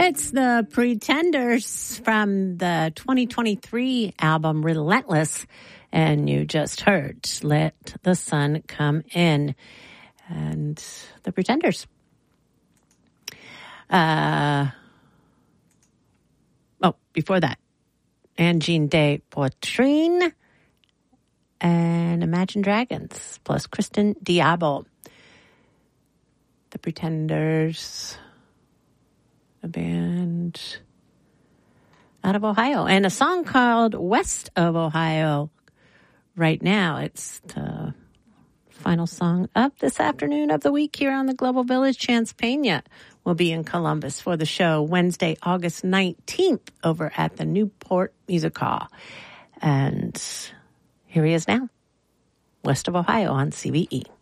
It's the Pretenders from the 2023 album Relentless, and you just heard Let the Sun Come In. And the Pretenders. Before that, Angine de Poitrine and Imagine Dragons, plus Kristen Diabo. The Pretenders, a band out of Ohio, and a song called West of Ohio. Right now, it's the final song up this afternoon of the week here on the Global Village. Chance Pena will be in Columbus for the show Wednesday, August 19th over at the Newport Music Hall. And here he is now, West of Ohio on CBE.